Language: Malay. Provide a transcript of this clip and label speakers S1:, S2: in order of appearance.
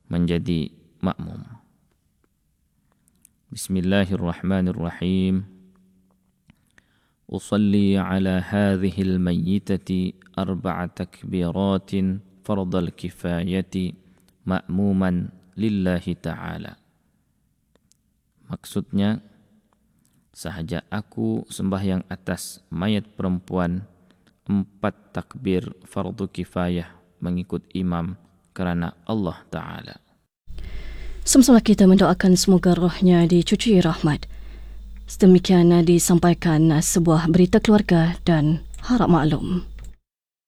S1: menjadi makmum. Bismillahirrahmanirrahim. Usalli ala hadhihi al-mayyitati 4 takbiratin fardal kifayati ma'muman lillahi ta'ala. Maksudnya, sahaja aku sembahyang atas mayat perempuan 4 takbir fardu kifayah mengikut imam kerana Allah Ta'ala.
S2: Semula kita mendoakan semoga rohnya dicuci rahmat. Sedemikian disampaikan sebuah berita keluarga dan harap maklum.